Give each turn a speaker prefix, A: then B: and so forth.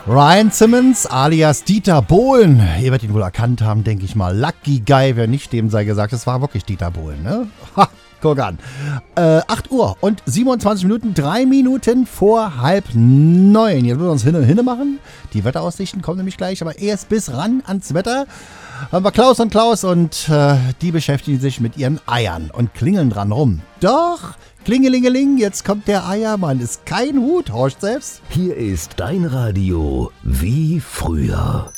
A: Ryan Simmons alias Dieter Bohlen. Ihr werdet ihn wohl erkannt haben, denke ich mal. Lucky Guy, wer nicht, dem sei gesagt, es war wirklich Dieter Bohlen, ne? Ha, guck an. 8 Uhr und 27 Minuten, 3 Minuten vor 8:30. Jetzt müssen wir uns hinne machen. Die Wetteraussichten kommen nämlich gleich, aber erst bis ran ans Wetter haben wir Klaus und die beschäftigen sich mit ihren Eiern und klingeln dran rum. Doch, klingelingeling, jetzt kommt der Eiermann. Ist kein Hut, horcht selbst.
B: Hier ist dein Radio wie früher.